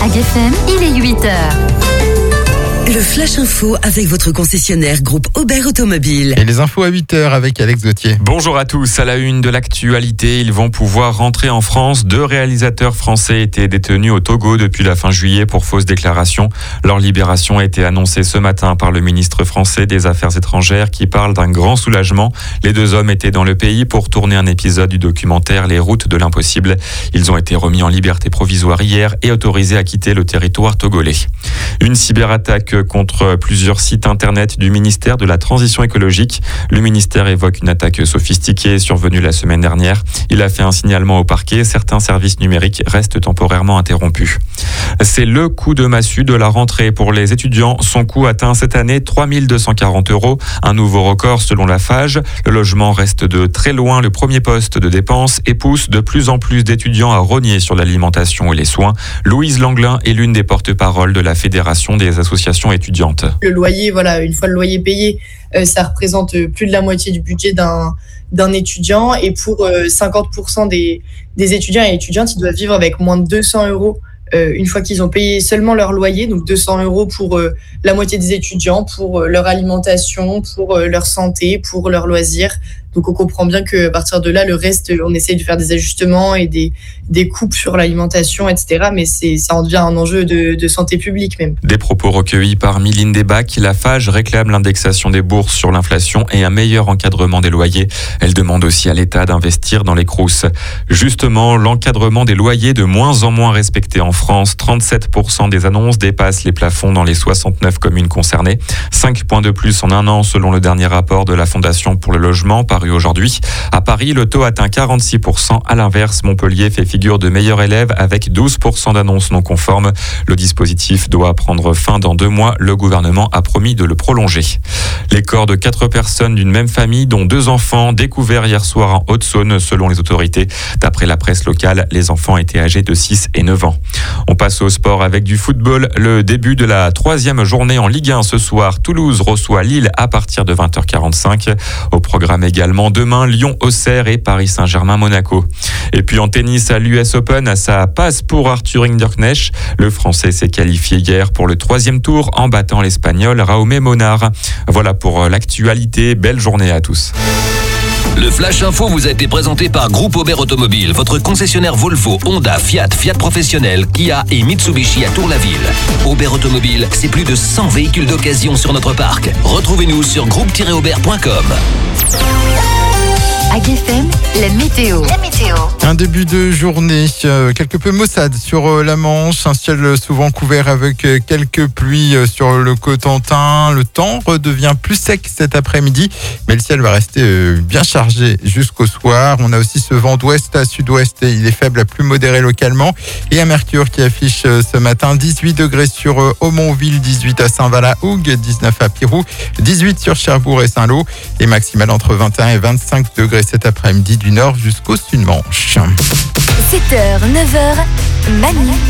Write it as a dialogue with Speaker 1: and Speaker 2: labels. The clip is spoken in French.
Speaker 1: AgFM, il est 8h.
Speaker 2: Le Flash Info avec votre concessionnaire groupe Aubert Automobile.
Speaker 3: Et les infos à 8h avec Alex Gauthier.
Speaker 4: Bonjour à tous. À la une de l'actualité, ils vont pouvoir rentrer en France. 2 réalisateurs français étaient détenus au Togo depuis la fin juillet pour fausses déclarations. Leur libération a été annoncée ce matin par le ministre français des Affaires étrangères qui parle d'un grand soulagement. Les 2 hommes étaient dans le pays pour tourner un épisode du documentaire Les routes de l'impossible. Ils ont été remis en liberté provisoire hier et autorisés à quitter le territoire togolais. Une cyberattaque contre plusieurs sites internet du ministère de la Transition écologique. Le ministère évoque une attaque sophistiquée survenue la semaine dernière. Il a fait un signalement au parquet. Certains services numériques restent temporairement interrompus. C'est le coup de massue de la rentrée pour les étudiants. Son coût atteint cette année 3 240 €, un nouveau record selon la FAGE. Le logement reste de très loin le premier poste de dépenses et pousse de plus en plus d'étudiants à rogner sur l'alimentation et les soins. Louise Langlin est l'une des porte-paroles de la Fédération des associations étudiantes.
Speaker 5: Le loyer, une fois le loyer payé, ça représente plus de la moitié du budget d'un étudiant. Et pour 50% des étudiants et étudiantes, ils doivent vivre avec moins de 200 € une fois qu'ils ont payé seulement leur loyer. Donc 200 € pour la moitié des étudiants, pour leur alimentation, pour leur santé, pour leurs loisirs. Donc on comprend bien qu'à partir de là, le reste, on essaye de faire des ajustements et des coupes sur l'alimentation, etc. Mais ça en devient un enjeu de santé publique même.
Speaker 4: Des propos recueillis par Mylène Desbac. La FAGE réclame l'indexation des bourses sur l'inflation et un meilleur encadrement des loyers. Elle demande aussi à l'État d'investir dans les Crous. Justement, l'encadrement des loyers de moins en moins respecté en France. 37% des annonces dépassent les plafonds dans les 69 communes concernées. 5 points de plus en un an selon le dernier rapport de la Fondation pour le logement paru aujourd'hui. À Paris, le taux atteint 46%. À l'inverse, Montpellier fait figure de meilleur élève avec 12% d'annonces non conformes. Le dispositif doit prendre fin dans 2 mois. Le gouvernement a promis de le prolonger. Les corps de 4 personnes d'une même famille, dont 2 enfants, découverts hier soir en Haute-Saône, selon les autorités. D'après la presse locale, les enfants étaient âgés de 6 et 9 ans. On passe au sport avec du football. Le début de la 3e journée en Ligue 1 ce soir. Toulouse reçoit Lille à partir de 20h45. Au programme également demain, Lyon-Auxerre et Paris Saint-Germain-Monaco. Et puis en tennis à l'US Open, ça passe pour Arthur Hinderknecht. Le Français s'est qualifié hier pour le 3e tour en battant l'Espagnol Raume Monar. Voilà pour l'actualité. Belle journée à tous.
Speaker 6: Le Flash Info vous a été présenté par Groupe Aubert Automobile, votre concessionnaire Volvo, Honda, Fiat, Fiat Professionnel, Kia et Mitsubishi à Tour-la-Ville. Aubert Automobile, c'est plus de 100 véhicules d'occasion sur notre parc. Retrouvez-nous sur groupe-aubert.com.
Speaker 1: AgFM, la météo.
Speaker 3: Un début de journée quelque peu maussade sur la Manche, un ciel souvent couvert avec quelques pluies sur le Cotentin. Le temps redevient plus sec cet après-midi, mais le ciel va rester bien chargé jusqu'au soir. On a aussi ce vent d'ouest à sud-ouest, il est faible à plus modéré localement. Et un mercure qui affiche ce matin 18 degrés sur Aumonville, 18 à Saint-Val-la-Hougue, 19 à Pirou, 18 sur Cherbourg et Saint-Lô, et maximal entre 21 et 25 degrés cet après-midi du nord jusqu'au sud-Manche.
Speaker 1: 7h, 9h, Manu